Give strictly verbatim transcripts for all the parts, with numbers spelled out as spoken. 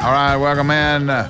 All right, welcome in. Uh,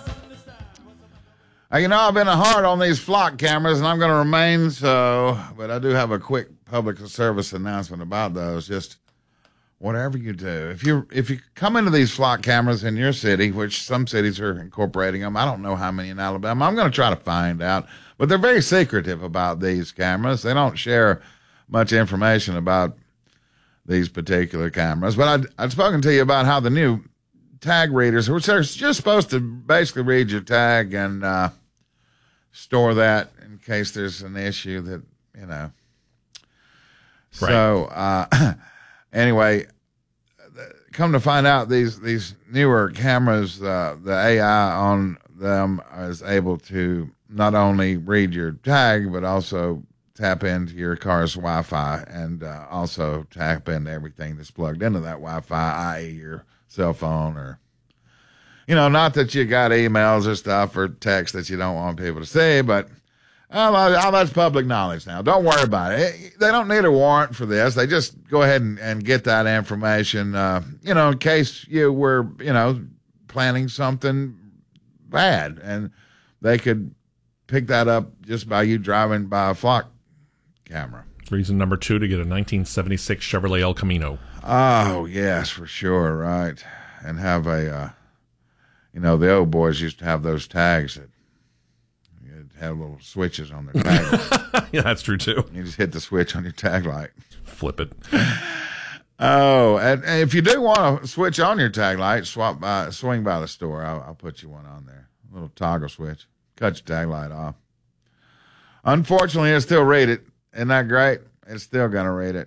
you know, I've been hard on these flock cameras, and I'm going to remain so, but I do have a quick public service announcement about those. Just whatever you do, if you if you come into these flock cameras in your city, which some cities are incorporating them, I don't know how many in Alabama. I'm going to try to find out, but they're very secretive about these cameras. They don't share much information about these particular cameras. But I'd, I'd spoken to you about how the new tag readers, which are just supposed to basically read your tag and uh, store that in case there's an issue that, you know. Right. So, uh, anyway, come to find out, these, these newer cameras, uh, the A I on them is able to not only read your tag, but also tap into your car's Wi-Fi and uh, also tap into everything that's plugged into that Wi-Fi, that is your cell phone, or, you know, not that you got emails or stuff or text that you don't want people to see, but oh, all that's public knowledge now. Don't worry about it. They don't need a warrant for this. They just go ahead and, and get that information, uh, you know, in case you were, you know, planning something bad, and they could pick that up just by you driving by a flock camera. Reason number two to get a nineteen seventy-six Chevrolet El Camino. Oh, yes, for sure, right. And have a, uh, you know, the old boys used to have those tags that you'd have little switches on their tag light. Yeah, that's true, too. You just hit the switch on your tag light. Flip it. Oh, and, and if you do want to switch on your tag light, swap by, swing by the store. I'll, I'll put you one on there. A little toggle switch. Cut your tag light off. Unfortunately, it's still rated. Isn't that great? It's still going to read it.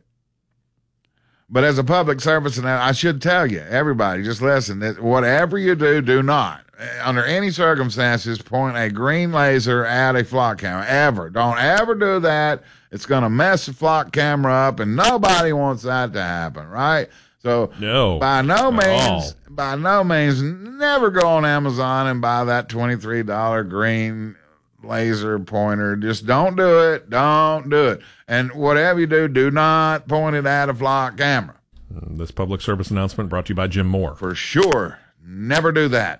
But as a public service, and I should tell you, everybody, just listen, that whatever you do, do not, under any circumstances, point a green laser at a flock camera. Ever. Don't ever do that. It's going to mess the flock camera up, and nobody wants that to happen, right? So no, by no means, all. by no means, never go on Amazon and buy that twenty-three dollars green laser pointer. Just don't do it. Don't do it. And whatever you do, do not point it at a flock camera. This public service announcement brought to you by Jim Moore. For sure. Never do that.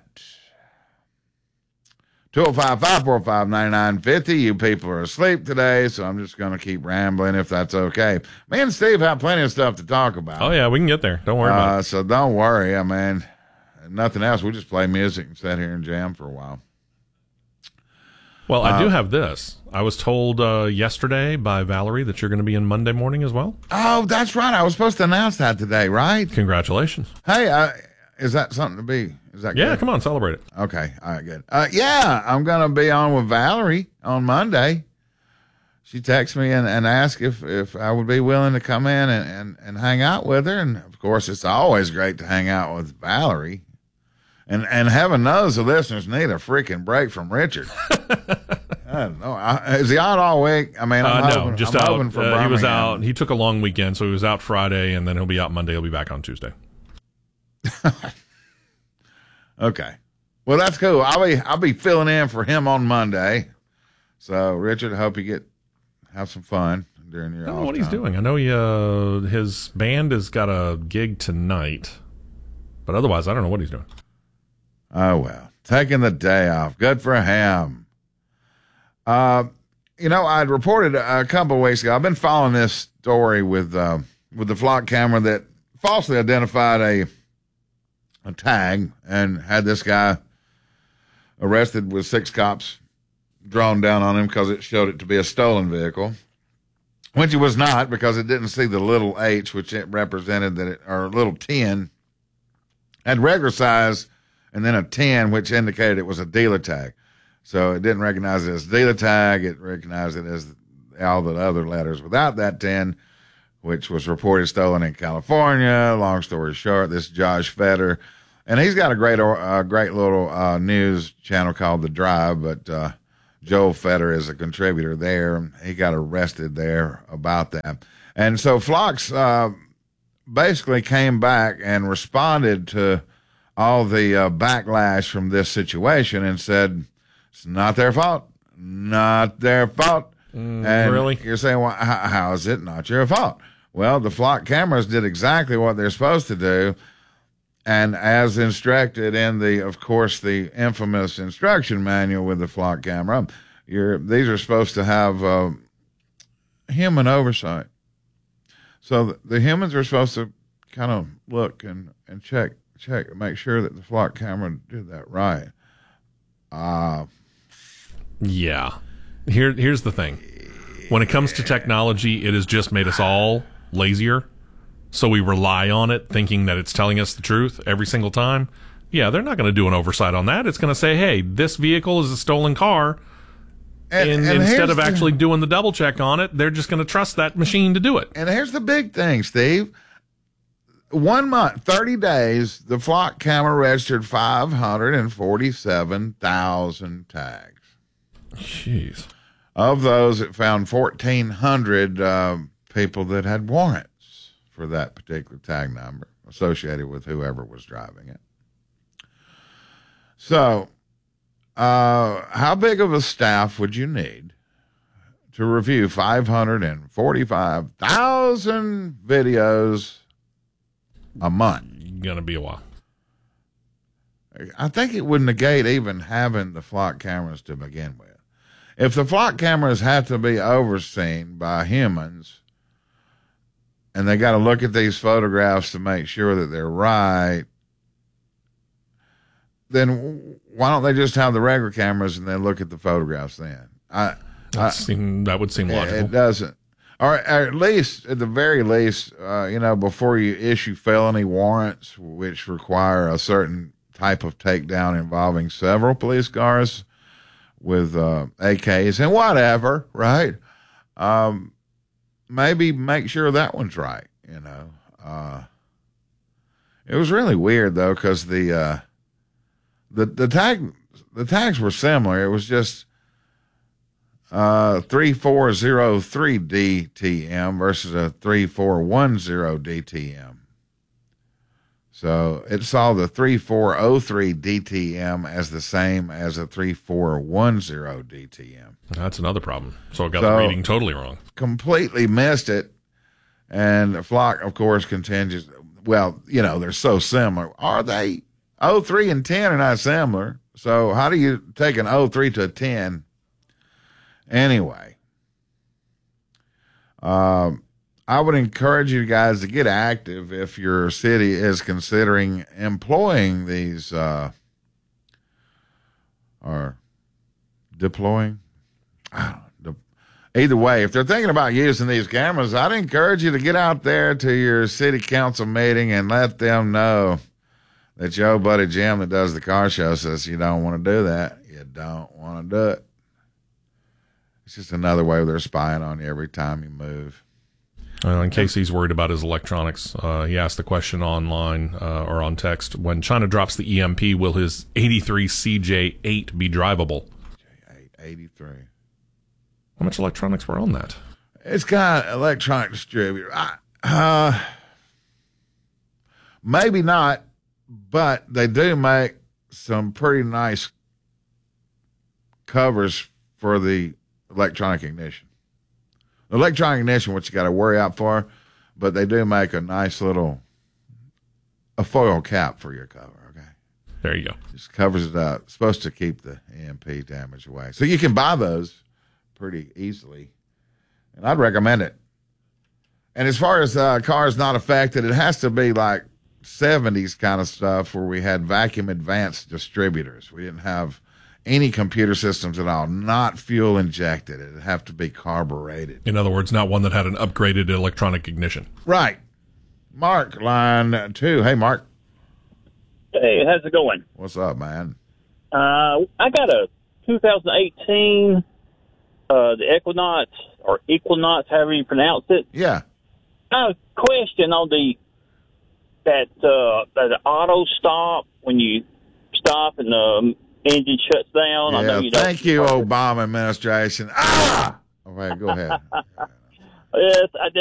two oh five, five four five, nine nine five oh. You people are asleep today, so I'm just going to keep rambling if that's okay. Me and Steve have plenty of stuff to talk about. Oh, yeah, we can get there. Don't worry uh, about it. So don't worry. I mean, nothing else. We just play music and sit here and jam for a while. Well, I uh, do have this. I was told uh, yesterday by Valerie that you're going to be in Monday morning as well. Oh, that's right. I was supposed to announce that today, right? Congratulations. Hey, uh, is that something to be? Is that Yeah, good? come on, celebrate it. Okay, all right, good. Uh, yeah, I'm going to be on with Valerie on Monday. She texted me and, and asked if, if I would be willing to come in and, and, and hang out with her. And, of course, it's always great to hang out with Valerie. And and heaven knows the listeners need a freaking break from Richard. I don't know. I, is he out all week? I mean, I'm uh, hoping, no, just I'm out. hoping for uh, he was Birmingham. out. He took a long weekend, so he was out Friday, and then he'll be out Monday. He'll be back on Tuesday. Okay. Well, that's cool. I'll be I'll be filling in for him on Monday. So, Richard, I hope you get have some fun during your. I don't know off what he's time. doing. I know he uh, his band has got a gig tonight, but otherwise, I don't know what he's doing. Oh, well, taking the day off. Good for him. Uh, you know, I'd reported a couple of weeks ago, I've been following this story with uh, with the flock camera that falsely identified a, a tag and had this guy arrested with six cops drawn down on him because it showed it to be a stolen vehicle, which it was not, because it didn't see the little H, which it represented that it, or little ten, had regular size, and then a ten, which indicated it was a dealer tag. So it didn't recognize it as dealer tag. It recognized it as all the other letters without that ten, which was reported stolen in California. Long story short, this Josh Fetter, and he's got a great, uh, great little uh, news channel called The Drive, but uh, Joel Fetter is a contributor there. He got arrested there about that. And so Flocks uh, basically came back and responded to all the uh, backlash from this situation and said, it's not their fault. Not their fault. Mm, and really? You're saying, well, how, how is it not your fault? Well, the flock cameras did exactly what they're supposed to do. And as instructed in the, of course, the infamous instruction manual with the flock camera, you're, these are supposed to have uh, human oversight. So the, the humans are supposed to kind of look and, and check, check, make sure that the flock camera did that right. Uh, yeah. Here, here's the thing. When it comes to technology, it has just made us all lazier. So we rely on it thinking that it's telling us the truth every single time. Yeah, they're not going to do an oversight on that. It's going to say, hey, this vehicle is a stolen car. And, and, and instead of actually the, doing the double check on it, they're just going to trust that machine to do it. And here's the big thing, Steve. One month, thirty days, the flock camera registered five hundred forty-seven thousand tags. Jeez. Of those, it found fourteen hundred uh, people that had warrants for that particular tag number associated with whoever was driving it. So, uh, how big of a staff would you need to review five hundred forty-five thousand videos a month? Gonna be a while. I think it would negate even having the flock cameras to begin with. If the flock cameras have to be overseen by humans, and they got to look at these photographs to make sure that they're right, then why don't they just have the regular cameras and then look at the photographs then? I, I seem, that would seem logical. It doesn't. Or at least, at the very least, uh, you know, before you issue felony warrants, which require a certain type of takedown involving several police cars with uh, A Ks and whatever, right? Um, maybe make sure that one's right, you know. Uh, it was really weird, though, because the, uh, the, the, tag, the tags were similar. It was just uh, three four zero three D T M versus a three four one zero D T M. So it saw the three four zero three D T M as the same as a three four one zero D T M. That's another problem. So it got so, the reading totally wrong. Completely missed it. And Flock, of course, continues, well, you know, they're so similar. Are they? oh three and ten are not similar. So how do you take an oh three to a ten? Anyway, um, I would encourage you guys to get active if your city is considering employing these uh, or deploying. I don't know. Either way, if they're thinking about using these cameras, I'd encourage you to get out there to your city council meeting and let them know that your old buddy Jim that does the car show says you don't want to do that. You don't want to do it. It's just another way they're spying on you every time you move. Uh, in case he's worried about his electronics, uh, he asked the question online uh, or on text, when China drops the E M P, will his eighty-three C J eight be drivable? eighty-three. How much electronics were on that? It's got electronic distributor. I, uh, maybe not, but they do make some pretty nice covers for the electronic ignition. Electronic ignition, what you got to worry out for, but they do make a nice little a foil cap for your cover. Okay, there you go. Just covers it up. It's supposed to keep the E M P damage away, so you can buy those pretty easily, and I'd recommend it. And as far as uh, cars not affected, it has to be like seventies kind of stuff where we had vacuum advanced distributors. We didn't have any computer systems at all, not fuel injected. It'd have to be carbureted. In other words, not one that had an upgraded electronic ignition. Right. Mark, line two. Hey, Mark. Hey, how's it going? What's up, man? Uh, I got a two thousand eighteen, uh, the Equinox, or Equinox, however you pronounce it. Yeah. I have a question on the, that, uh, that auto stop when you stop and the engine shuts down. Yeah, I know you thank don't you, Obama administration. Ah! All right, go ahead. Yes, I